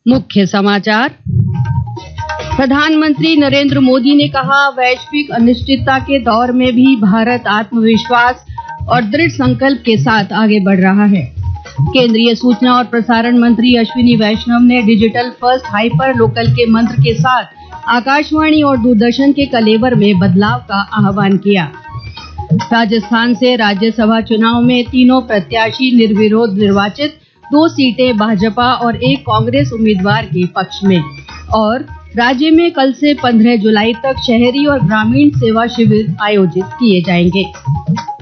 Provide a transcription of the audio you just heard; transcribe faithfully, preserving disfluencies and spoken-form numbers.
मुख्य समाचार। प्रधानमंत्री नरेंद्र मोदी ने कहा, वैश्विक अनिश्चितता के दौर में भी भारत आत्मविश्वास और दृढ़ संकल्प के साथ आगे बढ़ रहा है। केंद्रीय सूचना और प्रसारण मंत्री अश्विनी वैष्णव ने डिजिटल फर्स्ट हाइपर लोकल के मंत्र के साथ आकाशवाणी और दूरदर्शन के कलेवर में बदलाव का आह्वान किया। राजस्थान से राज्यसभा चुनाव में तीनों प्रत्याशी निर्विरोध निर्वाचित, दो सीटें भाजपा और एक कांग्रेस उम्मीदवार के पक्ष में। और राज्य में कल से पंद्रह जुलाई तक शहरी और ग्रामीण सेवा शिविर आयोजित किए जाएंगे।